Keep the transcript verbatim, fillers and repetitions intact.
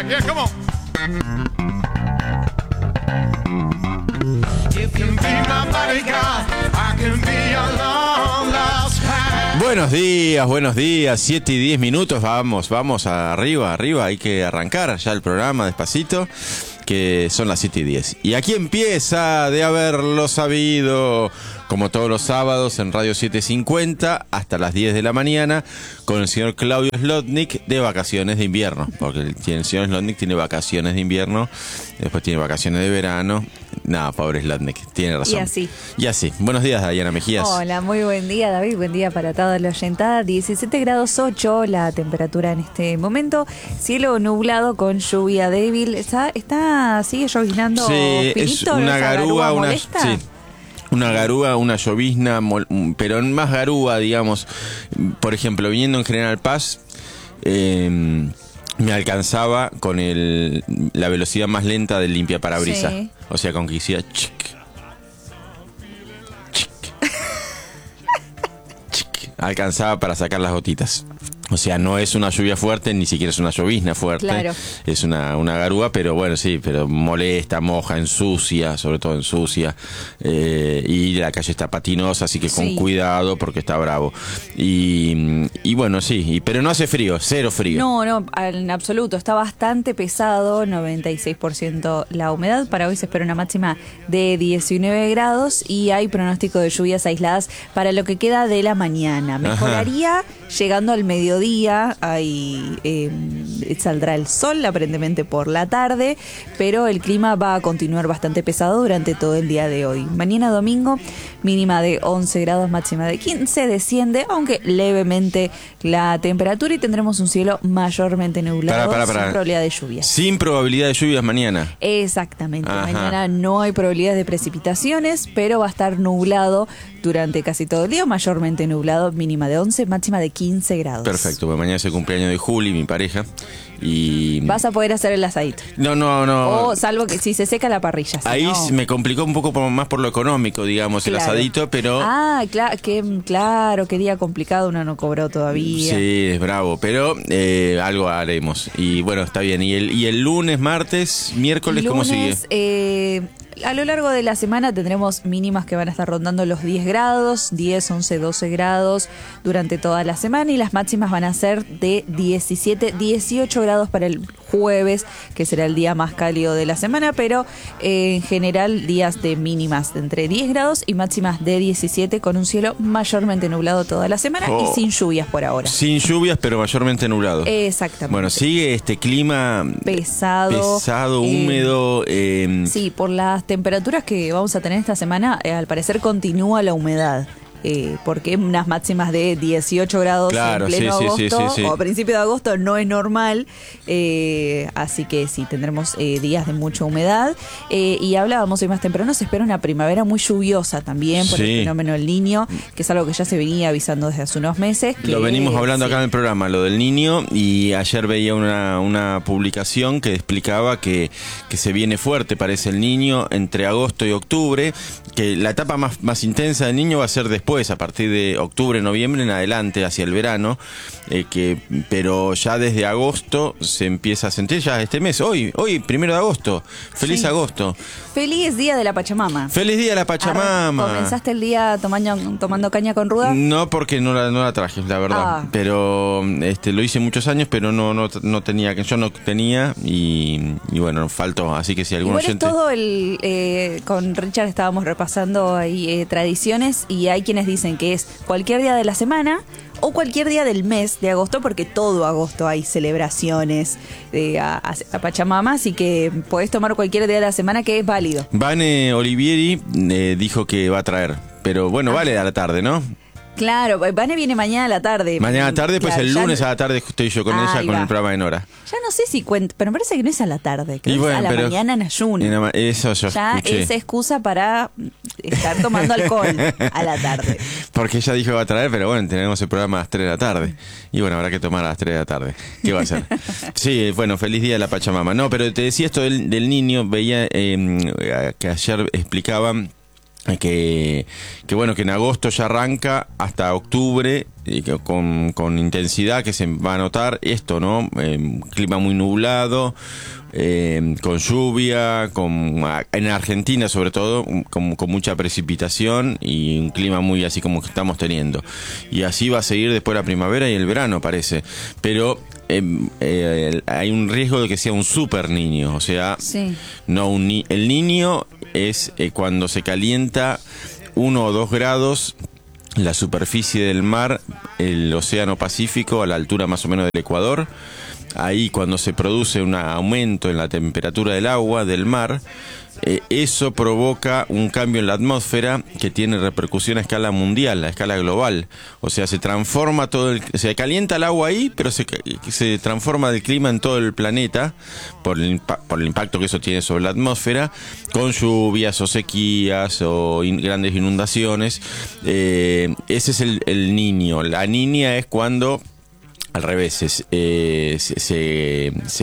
back, yeah, come on. You can be my bodyguard, I can be your long lost past. Buenos días, buenos días, siete y diez minutos, vamos, vamos arriba, arriba, hay que arrancar ya el programa despacito, que son las siete y diez. Y aquí empieza, de haberlo sabido, como todos los sábados en Radio setecientos cincuenta, hasta las diez de la mañana, con el señor Claudio Zlotnik de vacaciones de invierno, porque el, el señor Zlotnik tiene vacaciones de invierno, después tiene vacaciones de verano. No, pobre Zlotnik, tiene razón. Y así. Y así. Buenos días, Diana Mejías. Hola, muy buen día, David. Buen día para toda la oyentada. diecisiete grados ocho la temperatura en este momento. Cielo nublado con lluvia débil. ¿Está, está sigue lloviznando sí, finito? Es una garúa, una, molesta? sí, una garúa, una llovizna, pero más garúa, digamos. Por ejemplo, viniendo en General Paz, eh, me alcanzaba con el, la velocidad más lenta del limpiaparabrisas. Sí. O sea, con que hiciera chic, chic, chic, alcanzaba para sacar las gotitas. O sea, no es una lluvia fuerte, ni siquiera es una llovizna fuerte. Claro. Es una, una garúa, pero bueno, sí, pero molesta, moja, ensucia, sobre todo ensucia. Eh, y la calle está patinosa, así que con sí. cuidado porque está bravo. Y, y bueno, sí, y, pero no hace frío, cero frío. No, no, en absoluto. Está bastante pesado, noventa y seis por ciento la humedad. Para hoy se espera una máxima de diecinueve grados y hay pronóstico de lluvias aisladas para lo que queda de la mañana. Mejoraría Ajá. llegando al mediodía. Día ahí eh, saldrá el sol aparentemente por la tarde, pero el clima va a continuar bastante pesado durante todo el día de hoy. Mañana domingo, mínima de once grados, máxima de quince, desciende aunque levemente la temperatura y tendremos un cielo mayormente nublado, para, para, para. sin probabilidad de lluvias. Sin probabilidad de lluvias mañana. Exactamente. Ajá. Mañana no hay probabilidad de precipitaciones, pero va a estar nublado durante casi todo el día, mayormente nublado, mínima de once, máxima de quince grados. Perfecto, pues mañana es el cumpleaños de Juli, mi pareja, y... Vas a poder hacer el asadito. No, no, no. O salvo que si se seca la parrilla. Si Ahí no... me complicó un poco por, más por lo económico, digamos, claro. el asadito, pero... Ah, claro, qué, claro, qué día complicado, uno no cobró todavía. Sí, es bravo, pero eh, algo haremos. Y bueno, está bien. ¿Y el, y el lunes, martes, miércoles, lunes, cómo sigue? Eh... A lo largo de la semana tendremos mínimas que van a estar rondando los diez grados, diez, once, doce grados durante toda la semana y las máximas van a ser de diecisiete, dieciocho grados para el jueves, que será el día más cálido de la semana, pero eh, en general días de mínimas de entre diez grados y máximas de diecisiete con un cielo mayormente nublado toda la semana oh, y sin lluvias por ahora. Sin lluvias, pero mayormente nublado. Exactamente. Bueno, sigue este clima pesado, pesado, húmedo. Eh, eh, sí, por las temperaturas que vamos a tener esta semana, eh, al parecer continúa la humedad. Eh, porque unas máximas de dieciocho grados claro, en pleno sí, agosto sí, sí, sí, sí. o a principio de agosto no es normal, eh, así que sí, tendremos eh, días de mucha humedad eh, y hablábamos hoy más temprano, se espera una primavera muy lluviosa también por sí. el fenómeno del Niño, que es algo que ya se venía avisando desde hace unos meses. Que, lo venimos hablando sí. acá en el programa, lo del Niño, y ayer veía una, una publicación que explicaba que, que se viene fuerte, parece el Niño, entre agosto y octubre, que la etapa más, más intensa del Niño va a ser después, a partir de octubre, noviembre en adelante, hacia el verano, eh, que, pero ya desde agosto se empieza a sentir, ya este mes, hoy, hoy primero de agosto, feliz sí. agosto. Feliz día de la Pachamama. Feliz día de la Pachamama. ¿Comenzaste el día tomando, tomando caña con ruda? No, porque no la, no la traje, la verdad, ah. pero este lo hice muchos años, pero no, no, no tenía, yo no tenía y, y bueno, faltó, así que si algún Igual oyente... es todo el, eh, con Richard estábamos repasando ahí eh, tradiciones y hay quienes dicen que es cualquier día de la semana o cualquier día del mes de agosto, porque todo agosto hay celebraciones eh, a, a Pachamama, así que podés tomar cualquier día de la semana que es válido. Vane Olivieri eh, dijo que va a traer, pero bueno, ah. vale a la tarde, ¿no? Claro, Vane viene mañana a la tarde. Mañana a la tarde, claro, pues el lunes no... a la tarde estoy yo con ah, ella con va. el programa de Nora. Ya no sé si cuenta, pero me parece que no es a la tarde, que bueno, es a la pero, mañana en ayuno. En la, eso yo ya escuché. es excusa para estar tomando alcohol a la tarde. Porque ella dijo que va a traer, pero bueno, tenemos el programa a las tres de la tarde. Y bueno, habrá que tomar a las tres de la tarde. ¿Qué va a hacer? Sí, bueno, feliz día de la Pachamama. No, pero te decía esto del, del niño, veía eh, que ayer explicaban Que, que bueno, que en agosto ya arranca hasta octubre y que con, con intensidad que se va a notar esto, ¿no? Eh, clima muy nublado, eh, con lluvia, con, en Argentina sobre todo, con, con mucha precipitación y un clima muy así como que estamos teniendo. Y así va a seguir después la primavera y el verano, parece. Pero eh, eh, hay un riesgo de que sea un super niño, o sea, Sí. no un ni el niño es eh, cuando se calienta uno o dos grados la superficie del mar, el océano Pacífico, a la altura más o menos del Ecuador. Ahí cuando se produce un aumento en la temperatura del agua, del mar, eh, eso provoca un cambio en la atmósfera que tiene repercusión a escala mundial, a escala global. O sea, se transforma todo el, se calienta el agua ahí, pero se, se transforma el clima en todo el planeta por el, por el impacto que eso tiene sobre la atmósfera, con lluvias o sequías o in, grandes inundaciones. Eh, ese es el, el niño. La niña es cuando al revés, es, eh, se, se, se